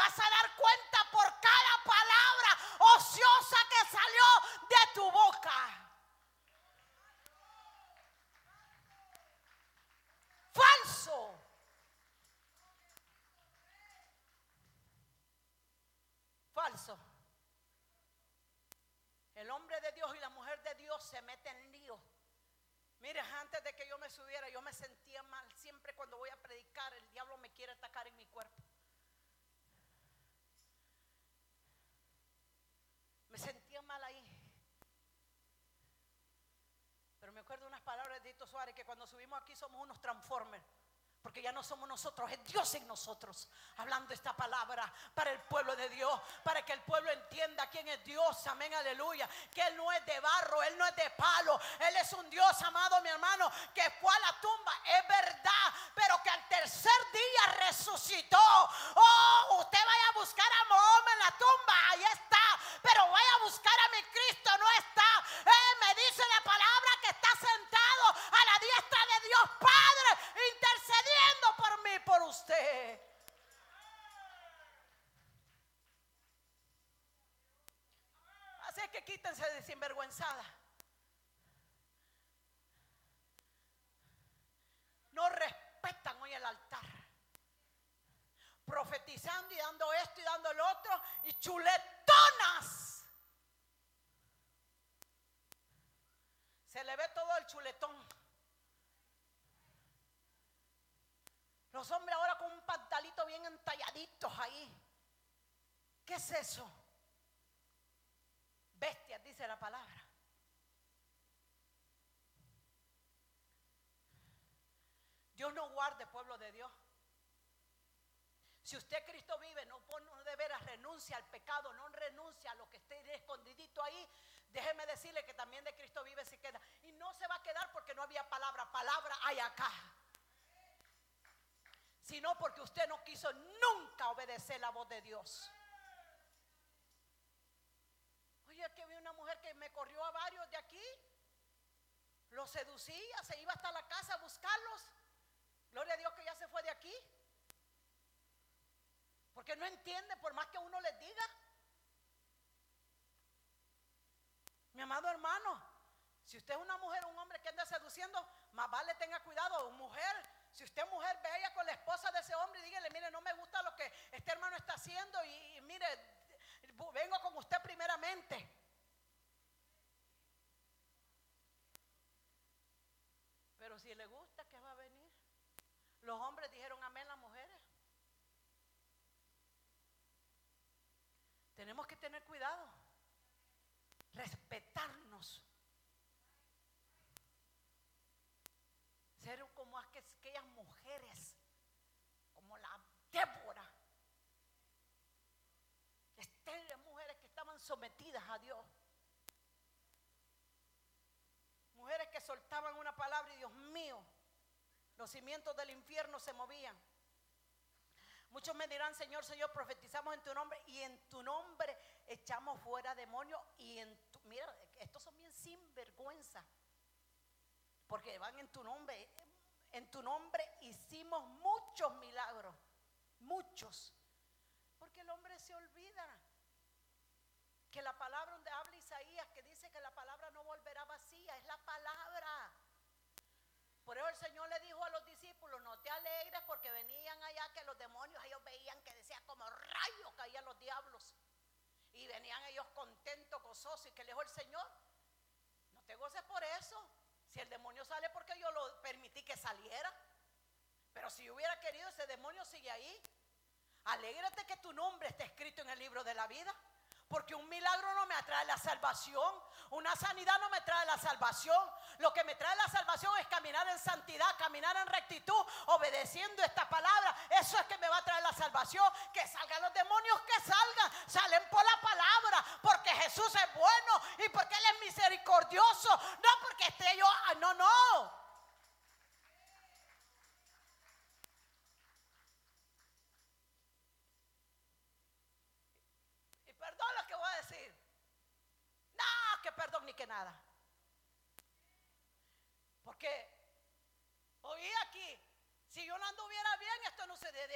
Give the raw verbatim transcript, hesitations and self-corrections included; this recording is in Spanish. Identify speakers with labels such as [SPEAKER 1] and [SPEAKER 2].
[SPEAKER 1] vas a dar cuenta por cada palabra ociosa que salió de tu boca. Falso. Falso. El hombre de Dios y la mujer de Dios se meten en lío. Mire, antes de que yo me subiera, yo me sentía mal. Siempre cuando voy a predicar, el diablo me quiere atacar en mi cuerpo. Me sentía mal ahí. Pero me acuerdo unas palabras de Tito Suárez, que cuando subimos aquí somos unos transformers. Porque ya no somos nosotros, es Dios en nosotros, hablando esta palabra para el pueblo de Dios, para que el pueblo entienda quién es Dios, amén, aleluya. Que Él no es de barro, Él no es de palo, Él es un Dios, amado mi hermano, que fue a la tumba, es verdad, pero que al tercer día resucitó. Oh, usted vaya a buscar a Mahoma en la tumba, ahí está, pero vaya a buscar a mi Cristo, no está. Eh, me dice la palabra que está sentado a la diestra de Dios Padre, intercediendo por mí, por usted. Así que quítense de sinvergüenzada. No respetan hoy el altar, profetizando y dando esto y dando lo otro, y chuletonas. Se le ve todo el chuletón. Los hombres ahora con un pantalito bien entalladitos ahí. ¿Qué es eso? Bestias, dice la palabra. Dios no guarde, pueblo de Dios. Si usted Cristo vive, no, no de veras renuncia al pecado, no renuncia a lo que esté escondidito ahí. Déjeme decirle que también de Cristo vive se queda. Y no se va a quedar porque no había palabra. Palabra hay acá. Sino porque usted no quiso nunca obedecer la voz de Dios. Oye, que vi una mujer que me corrió a varios de aquí, los seducía, se iba hasta la casa a buscarlos. Gloria a Dios que ya se fue de aquí, porque no entiende por más que uno les diga. Mi amado hermano, si usted es una mujer o un hombre que anda seduciendo, más vale tenga cuidado. Mujer, si usted es mujer, vaya con la esposa de ese hombre y dígale: mire, no me gusta lo que este hermano está haciendo, y, y mire, vengo con usted primeramente. Pero si le gusta, ¿qué va a venir? Los hombres dijeron amén, las mujeres. Tenemos que tener cuidado, respetarnos, ser como aquellas mujeres, como la Débora, estas mujeres que estaban sometidas a Dios, mujeres que soltaban una palabra y Dios mío, los cimientos del infierno se movían. Muchos me dirán: Señor, Señor, profetizamos en tu nombre y en tu nombre echamos fuera demonios, y en tu, mira, estos son bien sinvergüenza, porque van en tu nombre. En tu nombre hicimos muchos milagros, muchos, porque el hombre se olvida que la palabra donde habla Isaías, que dice que la palabra no volverá vacía, es la palabra. Por eso el Señor le dijo a los discípulos: no te alegres, porque venían allá que los demonios, ellos veían que decía como rayos caían los diablos, y venían ellos contentos, gozosos, y que le dijo el Señor: no te goces por eso, si el demonio sale porque yo lo permití que saliera, pero si yo hubiera querido, ese demonio sigue ahí. Alégrate que tu nombre esté escrito en el libro de la vida, porque un milagro no me atrae la salvación, una sanidad no me trae la salvación. Lo que me trae la salvación es caminar en santidad, caminar en rectitud, obedeciendo esta palabra. Eso es que me va a traer la salvación. Que salgan los demonios, que salgan, salen por la palabra, porque Jesús es bueno y porque Él es misericordioso, no porque esté yo, no, no. Perdón lo que voy a decir. No, que perdón ni que nada. Porque oí aquí, si yo no anduviera bien, esto no se